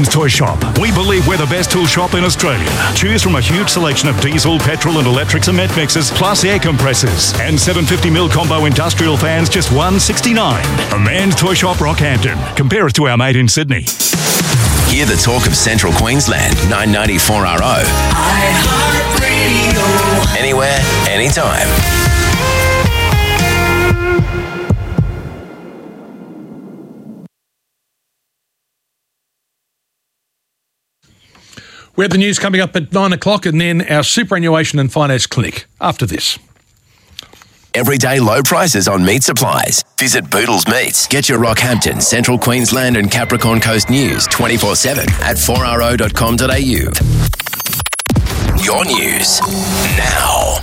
Man's Toy Shop. We believe we're the best tool shop in Australia. Choose from a huge selection of diesel, petrol and electric cement mixers, plus air compressors. And 750mm combo industrial fans, just $169. A Man's Toy Shop, Rockhampton. Compare us to our mate in Sydney. Hear the talk of Central Queensland, 994RO. iHeartRadio. Anywhere, anytime. We have the news coming up at 9 o'clock and then our superannuation and finance clinic after this. Everyday low prices on meat supplies. Visit Boodles Meats. Get your Rockhampton, Central Queensland and Capricorn Coast news 24/7 at 4ro.com.au. Your news now.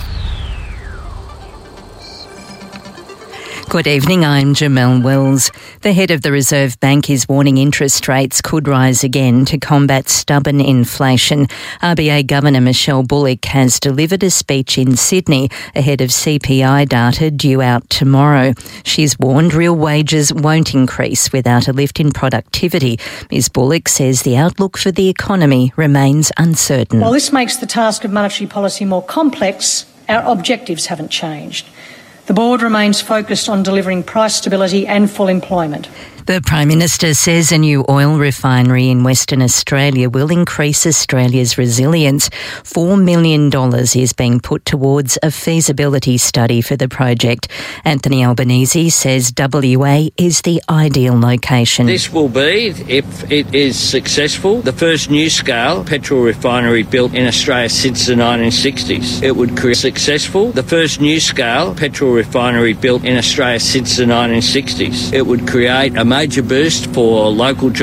Good evening, I'm Jamelle Wells. The head of the Reserve Bank is warning interest rates could rise again to combat stubborn inflation. RBA Governor Michelle Bullock has delivered a speech in Sydney ahead of CPI data due out tomorrow. She's warned real wages won't increase without a lift in productivity. Ms Bullock says the outlook for the economy remains uncertain. While this makes the task of monetary policy more complex, our objectives haven't changed. The board remains focused on delivering price stability and full employment. The Prime Minister says a new oil refinery in Western Australia will increase Australia's resilience. $4 million is being put towards a feasibility study for the project. Anthony Albanese says WA is the ideal location. This will be, if it is successful, the first new-scale petrol refinery built in Australia since the 1960s. It would create successful, the first new-scale petrol refinery built in Australia since the 1960s. It would create a major boost for local jobs.